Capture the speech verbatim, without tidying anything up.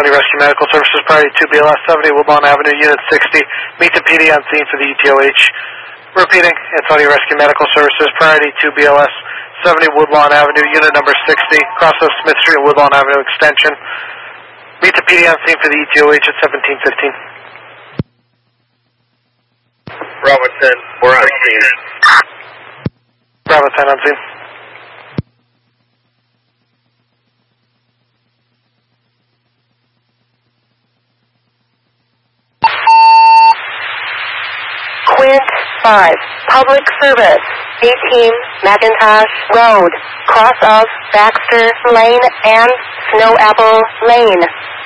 Saudi Rescue Medical Services, priority two B L S, seventy Woodlawn Avenue, Unit sixty. Meet the P D on scene for the E T O H. Repeating, Saudi Rescue Medical Services, priority two B L S, seventy Woodlawn Avenue, unit number sixty, cross of Smith Street, Woodlawn Avenue extension. Meet the P D on scene for the E T O H at seventeen fifteen. Bravo ten, we're on scene. Bravo ten on scene. Quint five, public service, eighteen McIntosh Road, cross of Baxter Lane and Snow Apple Lane.